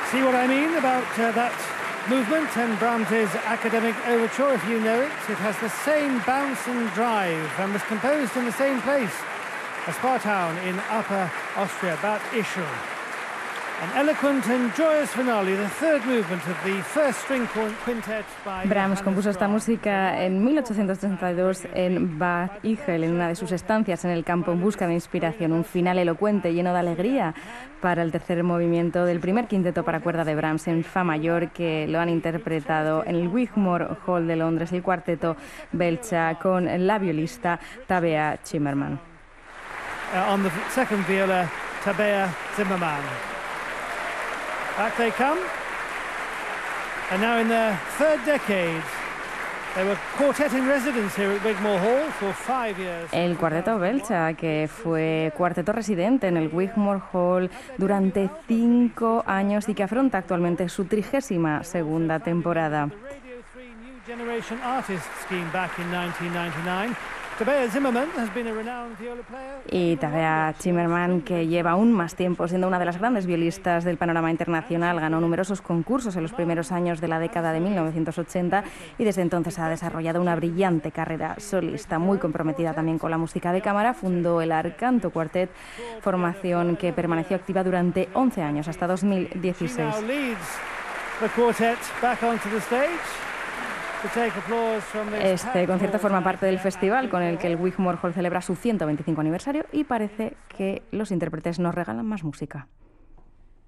See what I mean about that movement and Brahms's academic overture, if you know it. It has the same bounce and drive and was composed in the same place as Spartown in Upper Austria, Bad Ischl. An eloquent and joyous finale, the third movement of the first string quintet by Brahms compuso esta música en 1832 en Bad Ischl, en una de sus estancias en el campo en busca de inspiración. Un final elocuente, lleno de alegría para el tercer movimiento del primer quinteto para cuerda de Brahms en Fa mayor, que lo han interpretado en el Wigmore Hall de Londres, el cuarteto Belcha con la violista Tabea Zimmermann. On the second viola, Tabea Zimmermann. Back they come, and now in their third decade, they were quartet in residence here at Wigmore Hall for 5 years. El cuarteto Belcha, que fue cuarteto residente en el Wigmore Hall durante 5 años y que afronta actualmente su 32ª temporada. Radio 3 New Generation Artists scheme back in 1999. Tabea Zimmermann has been a renowned viola player. Y Tabea Zimmermann, que lleva aún más tiempo siendo una de las grandes violistas del panorama internacional, ganó numerosos concursos en los primeros años de la década de 1980 y desde entonces ha desarrollado una brillante carrera solista, muy comprometida también con la música de cámara. Fundó el Arcanto Quartet, formación que permaneció activa durante 11 años, hasta 2016. She now leads the quartet back onto the stage. Este concierto forma parte del festival con el que el Wigmore Hall celebra su 125 aniversario y parece que los intérpretes nos regalan más música.